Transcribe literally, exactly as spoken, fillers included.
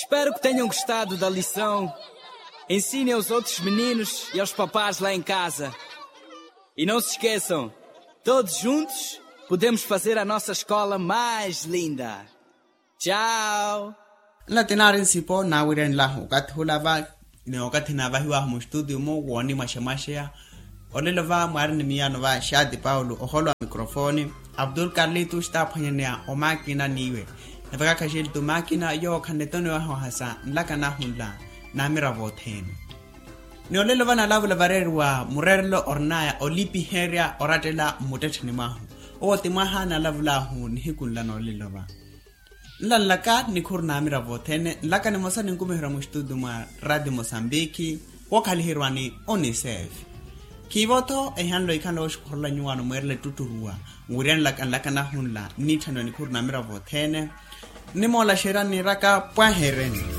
Espero que tenham gostado da lição. Ensinem aos outros meninos e aos papás lá em casa. E não se esqueçam, todos juntos podemos fazer a nossa escola mais linda. Tchau! La tenarin sipo na wiren la hukat hulava ne wakati na vahiwa mu studio mo woni mashamasha olelova marni miyano va Shadi Paulo oholo mikrofoni Abdul Carlito sta phanyania o makina niwe navaka kashil tu makina yo khanetono wa hasa nlakana hunla na miravothene ne olelova na lavula varerwa murerlo ornaya olipi heria oratela mutethene mahu o timaha na lavula hu ni hikunla no olelova Lallaka ni kurna mira vothene laka ni mosa ni kumehra mustudu ma Radio Mozambique wakali hirwani UNICEF kivoto e hanlo ikano shkorla nyuano merle tuturua ngurian laka laka na hunla ni thano ni kurna mira vothene ni mola sherani raka pwa hereni